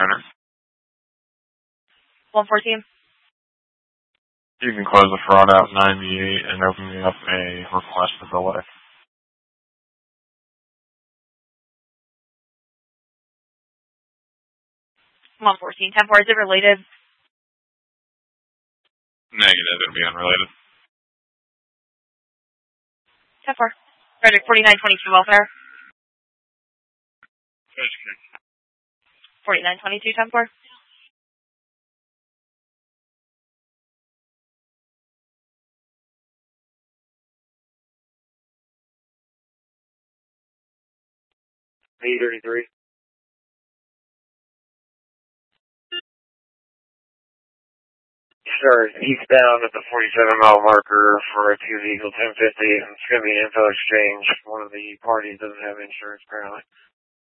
Center. 114. You can close the fraud out 98 and open me up a request for delay. 114. 10-4, is it related? Negative, it'll be unrelated. 10-4. Frederick, 4922 welfare. 4922, 10-4. B33. Sir, eastbound at the 47-mile marker for a 2 Diesel 1050. It's going to be an info exchange. One of the parties doesn't have insurance currently.